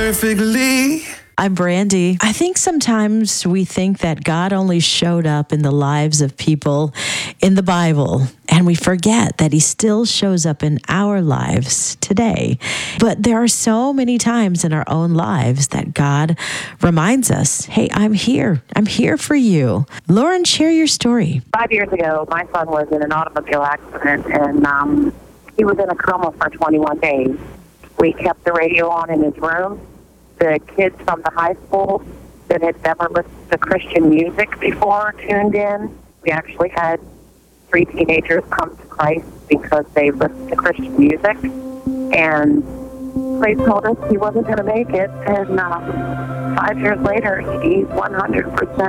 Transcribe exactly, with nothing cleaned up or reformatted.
perfectly. I'm Brandy. I think sometimes we think that God only showed up in the lives of people in the Bible, and we forget that he still shows up in our lives today. But there are so many times in our own lives that God reminds us, hey, I'm here. I'm here for you. Lauren, share your story. Five years ago, my son was in an automobile accident, and um, he was in a coma for twenty-one days. We kept the radio on in his room. The kids from the high school that had never listened to Christian music before tuned in. We actually had three teenagers come to Christ because they listened to Christian music. And they told us he wasn't going to make it. And um, five years later, he's one hundred percent